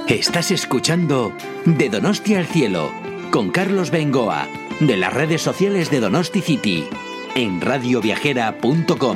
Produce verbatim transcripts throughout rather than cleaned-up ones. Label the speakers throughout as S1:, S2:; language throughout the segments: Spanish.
S1: Estás escuchando De Donosti al Cielo con Carlos Bengoa de las redes sociales de Donosti City en radio viajera punto com.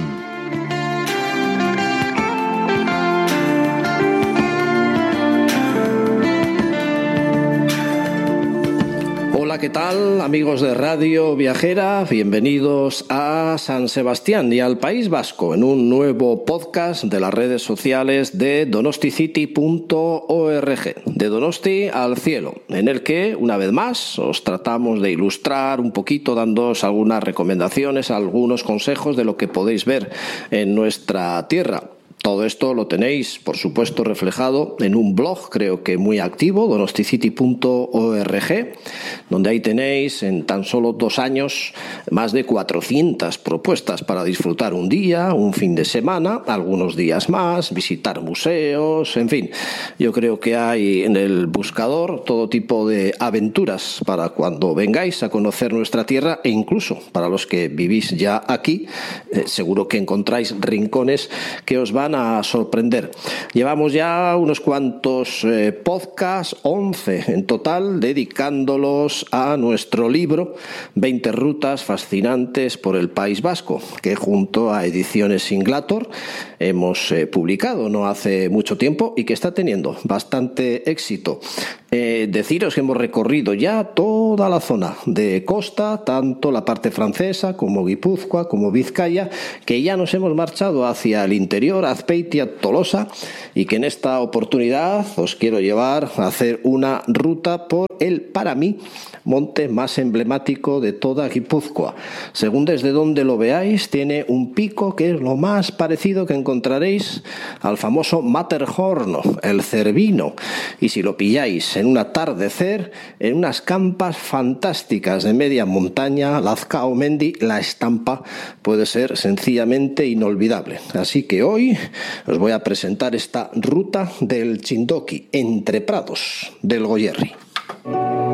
S2: Hola, ¿qué tal, amigos de Radio Viajera? Bienvenidos a San Sebastián y al País Vasco en un nuevo podcast de las redes sociales de donosti city punto org, de Donosti al Cielo, en el que, una vez más, os tratamos de ilustrar un poquito, dándoos algunas recomendaciones, algunos consejos de lo que podéis ver en nuestra tierra. Todo esto lo tenéis, por supuesto, reflejado en un blog, creo que muy activo, donosti city punto org, donde ahí tenéis en tan solo dos años más de cuatrocientas propuestas para disfrutar un día, un fin de semana, algunos días más, visitar museos, en fin. Yo creo que hay en el buscador todo tipo de aventuras para cuando vengáis a conocer nuestra tierra, e incluso para los que vivís ya aquí, eh, seguro que encontráis rincones que os van a sorprender. Llevamos ya unos cuantos eh, podcasts, once en total, dedicándolos a nuestro libro veinte rutas fascinantes por el País Vasco, que junto a Ediciones Singlator hemos eh, publicado no hace mucho tiempo y que está teniendo bastante éxito. Eh, deciros que hemos recorrido ya toda la zona de costa, tanto la parte francesa como Guipúzcoa, como Vizcaya, que ya nos hemos marchado hacia el interior, Azpeitia, Tolosa, y que en esta oportunidad os quiero llevar a hacer una ruta por el, para mí, monte más emblemático de toda Guipúzcoa. Según desde donde lo veáis, tiene un pico que es lo más parecido que encontraréis al famoso Matterhorn, el Cervino, y si lo pilláis en un atardecer, en unas campas fantásticas de media montaña, Lazkao Mendi, la estampa puede ser sencillamente inolvidable. Así que hoy os voy a presentar esta ruta del Chindoki, entre prados del Goierri.